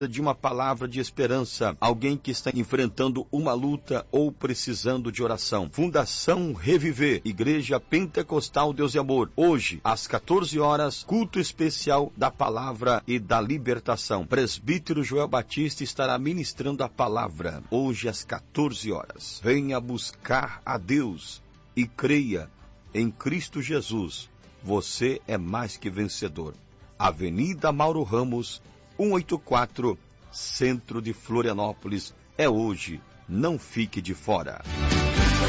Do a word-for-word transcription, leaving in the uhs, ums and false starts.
de uma palavra de esperança, alguém que está enfrentando uma luta ou precisando de oração. Fundação Reviver, Igreja Pentecostal Deus e Amor. Hoje, às quatorze horas, culto especial da palavra e da libertação. Presbítero Joel Batista estará ministrando a palavra, hoje às quatorze horas. Venha buscar a Deus e creia em Cristo Jesus. Você é mais que vencedor. Avenida Mauro Ramos, cento e oitenta e quatro, Centro de Florianópolis. É hoje. Não fique de fora.